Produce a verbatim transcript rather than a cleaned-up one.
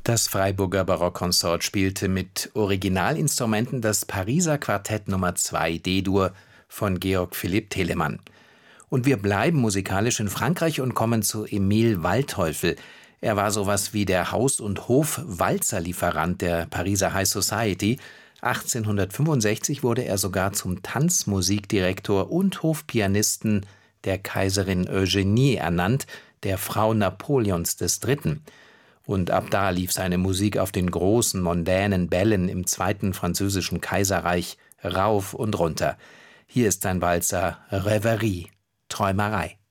Das Freiburger Barockkonsort spielte mit Originalinstrumenten das Pariser Quartett Nummer zwei D-Dur von Georg Philipp Telemann. Und wir bleiben musikalisch in Frankreich und kommen zu Emile Waldteufel. Er war sowas wie der Haus- und Hof-Walzerlieferant der Pariser High Society. achtzehnhundertfünfundsechzig wurde er sogar zum Tanzmusikdirektor und Hofpianisten der Kaiserin Eugenie ernannt, der Frau Napoleons des Dritten. Und ab da lief seine Musik auf den großen, mondänen Bällen im Zweiten Französischen Kaiserreich rauf und runter. Hier ist sein Walzer Rêverie, Träumerei.